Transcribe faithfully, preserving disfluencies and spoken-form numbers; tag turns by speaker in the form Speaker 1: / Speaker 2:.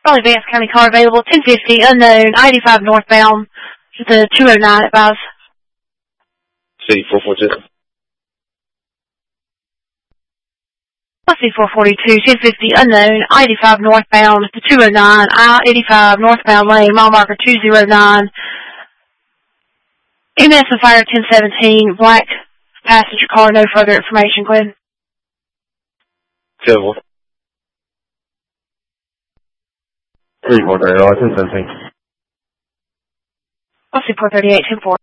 Speaker 1: Raleigh Vance County car available, ten fifty, unknown, I eighty-five northbound, to the two oh nine advise.
Speaker 2: C four forty-two.
Speaker 1: C four forty-two, ten fifty, unknown, I eighty-five northbound, to two oh nine, I eighty-five northbound lane, mile marker two oh nine. M S and Fire ten seventeen, black passenger car, no further information, Glenn.
Speaker 2: Civil. three four thirty, ten seventeen.
Speaker 1: I'll see four thirty-eight, ten four.